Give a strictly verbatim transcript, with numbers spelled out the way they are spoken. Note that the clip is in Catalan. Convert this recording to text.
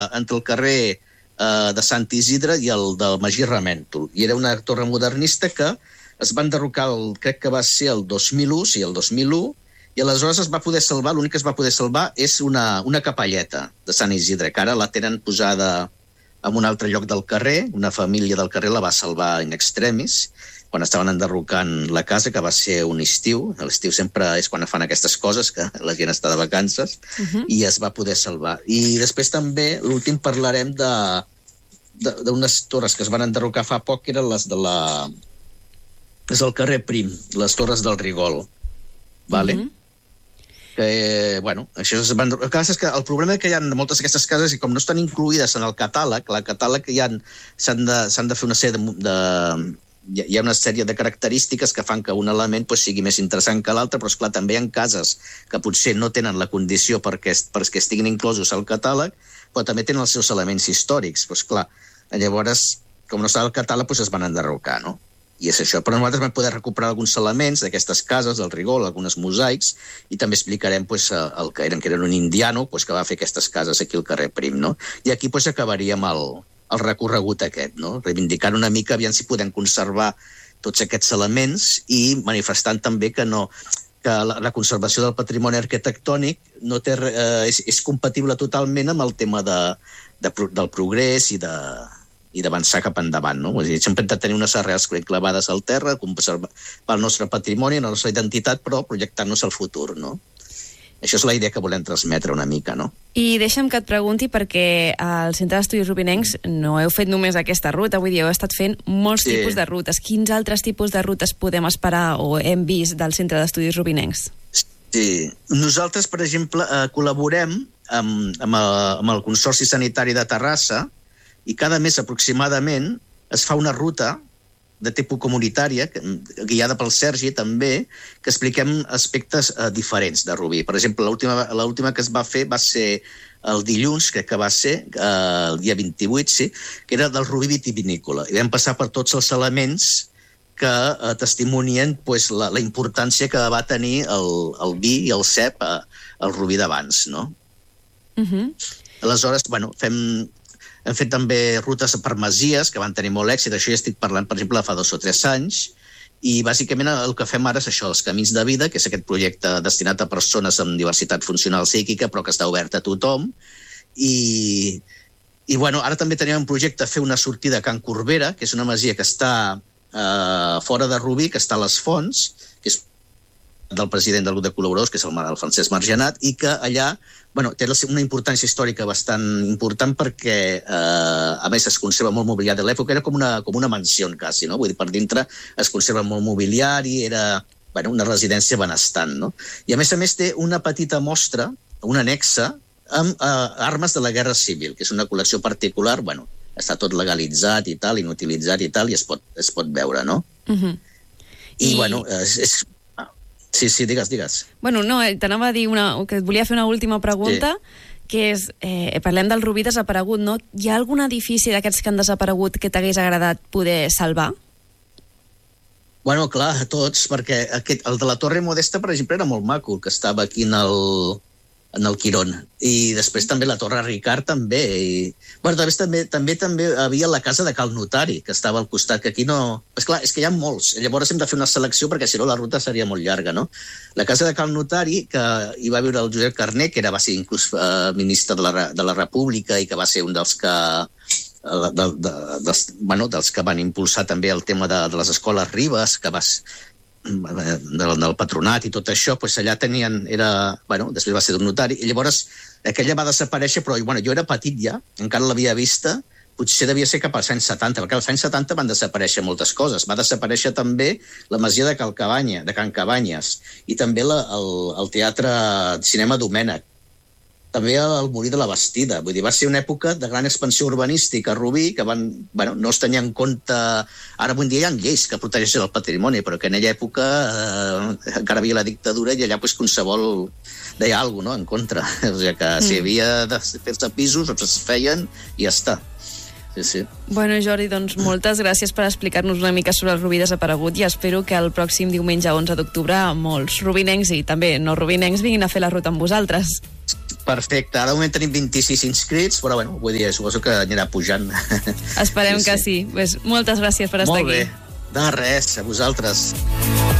entre el carrer eh, de Sant Isidre i el del Magí Ramèntol. I era una torre modernista que es va enderrocar, el, crec que va ser el dos mil u, sí, el dos mil u, i aleshores es va poder salvar, l'únic que es va poder salvar és una, una capelleta de Sant Isidre, que ara la tenen posada en un altre lloc del carrer, una família del carrer la va salvar in extremis, quan estaven enderrocant la casa, que va ser un estiu. L'estiu sempre és quan fan aquestes coses, que la gent està de vacances, uh-huh. i es va poder salvar. I després també, l'últim, parlarem de d'unes torres que es van enderrocar fa poc, que eren les de la... és el carrer Prim, les torres del Rigol. Vale? Uh-huh. Que, bueno, això es van... El que passa és que el problema que hi ha de moltes d'aquestes cases, i com no estan incluïdes en el catàleg, la catàleg hi ha, s'han de, s'han de fer una sèrie de, de... Hi ha una sèrie de característiques que fan que un element pues, sigui més interessant que l'altre, però, esclar, també hi ha cases que potser no tenen la condició perquè, perquè estiguin inclosos al catàleg, però també tenen els seus elements històrics. Pues, clar, llavors, com no està al catàleg, pues, es van enderrocar, no? I és això. Però nosaltres vam poder recuperar alguns elements d'aquestes cases, del Rigol, algunes mosaics, i també explicarem pues, el que eren, que eren un indiano pues, que va fer aquestes cases aquí al carrer Prim, no? I aquí pues, acabaríem el, el recorregut aquest, no? Reivindicant una mica, aviam si podem conservar tots aquests elements i manifestant també que no que la, la conservació del patrimoni arquitectònic no té, eh, és, és compatible totalment amb el tema de, de, del progrés i de i d'avançar cap endavant, no? Vull dir, sempre hem de tenir unes arrels clavades al terra, conservar el nostre patrimoni, la nostra identitat, però projectar-nos al futur, no? Això és la idea que volem transmetre una mica, no? I deixa'm que et pregunti, perquè al Centre d'Estudis Rubinencs no heu fet només aquesta ruta, vull dir, heu estat fent molts sí. tipus de rutes. Quins altres tipus de rutes podem esperar o hem vist del Centre d'Estudis Rubinencs? Sí. Nosaltres, per exemple, eh, col·laborem amb, amb, el, amb el Consorci Sanitari de Terrassa, i cada mes aproximadament es fa una ruta de tipus comunitària, guiada pel Sergi també, que expliquem aspectes eh, diferents de Rubí. Per exemple, l'última, l'última que es va fer va ser el dilluns, crec que va ser, eh, el dia vint-i-vuit, sí, que era del Rubí vitivinícola. I vam passar per tots els elements que eh, testimonien pues, la, la importància que va tenir el, el vi i el cep eh, al Rubí d'abans, no? Uh-huh. Aleshores, bueno, fem... Hem fet també rutes per masies, que van tenir molt èxit. Això ja estic parlant, per exemple, fa dos o tres anys. I, bàsicament, el que fem ara és això, els Camins de Vida, que és aquest projecte destinat a persones amb diversitat funcional psíquica, però que està obert a tothom. I, i bueno, ara també tenim un projecte, fer una sortida a Can Corbera, que és una masia que està eh, fora de Rubí, que està a les Fonts, que és del president del grup de col·laboradors, que és el, el Francesc Margenat, i que allà bueno, té una importància històrica bastant important perquè, eh, a més, es conserva molt mobiliari de l'època, era com una, com una mansió, quasi, no? Vull dir, per dintre es conserva molt mobiliari, era bueno, una residència benestant, no? I, a més a més, té una petita mostra, una anexa, amb eh, armes de la Guerra Civil, que és una col·lecció particular, bueno, està tot legalitzat i tal, inutilitzat i tal, i es pot, es pot veure, no? Uh-huh. I, I, bueno, és... és Sí, sí, digues, digues. Bueno, no, t'anava a dir una, que et volia fer una última pregunta, sí. que és, eh, parlem del Rubí desaparegut, no? Hi ha algun edifici d'aquests que han desaparegut que t'hagués agradat poder salvar? Bueno, clar, tots, perquè aquest, el de la Torre Modesta, per exemple, era molt maco, que estava aquí en el, en el Quirón. I després també la Torre Ricard també. I, bueno, també, també, també també havia la casa de Cal Notari, que estava al costat, que aquí no... És clar, és que hi ha molts. Llavors hem de fer una selecció perquè si no la ruta seria molt llarga, no? La casa de Cal Notari, que hi va viure el Josep Carner, que era, va ser inclús eh, ministre de la, de la República i que va ser un dels que... De, de, de, dels, bueno, dels que van impulsar també el tema de, de les escoles Ribes, que va del, del patronat i tot això, doncs allà tenien, era, bueno, després va ser d'un notari, i llavors aquella va desaparèixer, però bueno, jo era petit ja, encara l'havia vista, potser devia ser cap als anys setanta, perquè als anys setanta van desaparèixer moltes coses. Va desaparèixer també la masia de Cal Cabanya, de Can Cabanyes, i també la, el, el teatre de cinema Domènec, també el Molí de la Bastida. Vull dir, va ser una època de gran expansió urbanística a Rubí, que van, bueno, no es tenia en compte... Ara avui dia hi ha lleis que protegeixen el patrimoni, però que en aquella època eh, encara havia la dictadura i allà pues, qualsevol deia alguna cosa, no?, en contra. O sigui que mm. si havia de fer-se pisos, doncs es feien i ja està. Sí, sí. Bueno, Jordi, doncs moltes gràcies per explicar-nos una mica sobre el Rubí desaparegut i espero que el pròxim diumenge onze d'octubre molts rubinencs i també no rubinencs vinguin a fer la ruta amb vosaltres. Perfecte, ara de moment tenim vint-i-sis inscrits, però bueno, vull dir, suposo que anirà pujant. Esperem sí, que sí. sí. Pues, moltes gràcies per estar Molt aquí. Molt bé, de res, a vosaltres.